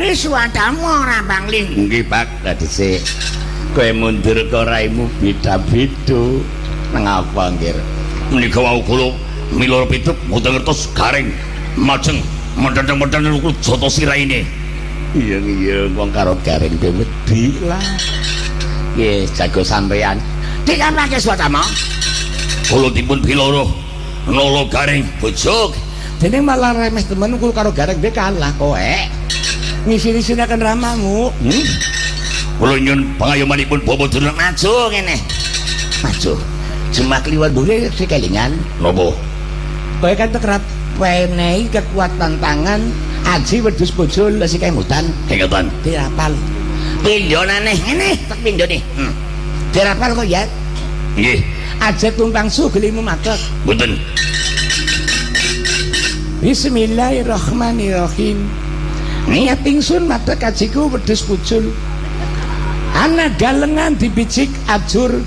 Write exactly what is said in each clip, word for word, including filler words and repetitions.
wis watamu ora Bangling. Nggih Pak, dhisik kowe mundur karo raimu beda-beda. Nang apa nggih? Menika wau kula miloro pituk mboten ngertos garing majeng medheng-medheng niku jata siraine. Iya iya wong karo garing dhewe wedi lah. Nggih, jago sampean. Dikapake swatama? Kula dipun piloro nolo garing bojog. Dene malah remeh temen kula karo garing dhewe kalah kowe. Ngisi-isinaken ramamu. Hmm? Kula nyun pangayomanipun Bapak Durna maju ngene. Maju. Jemak liwat bure sekelingan. Napa? Kowe kan tekrap wenehi kekuatan tangan aji wedhus bojo lesi kemutan. Kengeten. Dirapal. Pindhonane ngene, tak pindhone. Hmm. Dirapal kok ya. Nggih. Aja tumpang sugelimu matek. Mboten. Bismillahirrahmanirrahim. Niat ingsun matek ajiku wedhus pucul. Ana galengan dibicik ajur.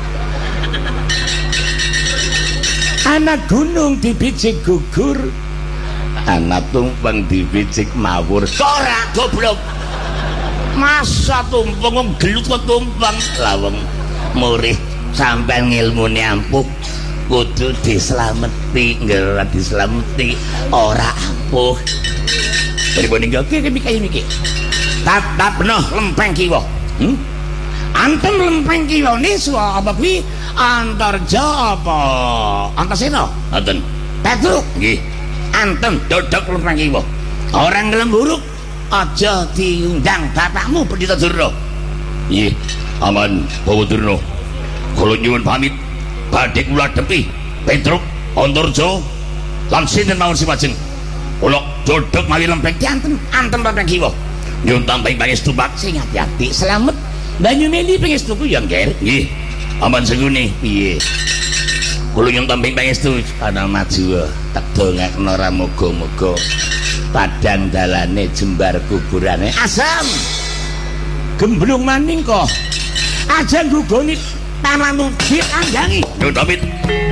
Ana gunung dibicik gugur. Ana tumpeng dibicik mawur. Ora goblok. Masa tumpeng wong gelut kok tumpeng. Laweng murih sampean ngilmune ampuh kudu dislameti, nggih dislameti ora ampuh. Pripun nggih iki mikir iki. Tatap noh lempeng kiwa. Hmm? Anten lempeng kiwa ni suwa apa kuwi Antarja apa Antasena? Anten. Petruk. Nggih. Anten dodok lempeng kiwa. Orang gelem buruk aja diundang bapakmu Pendhita Durna. Nggih. Aman Bapak Durna. Kula nyuwun pamit badhe kula depi Petruk, Antarja lan sinten mawon simajeng. Kula dodok mawi lempeng Anten anten lempeng kiwa. nyuwun tambahi pangestu Pak. Sing ati-ati selamat. Banyu meli pangestuku ya nggih. Nggih. Aman segune Piye? kula nyuwun tambahi pangestu Ana maju tak dongakno ra muga-muga padang dalane jembar kuburane Asam. gemblung maning kok. Aja nggugoni pamanmu ditanggangi. nyuwun pamit.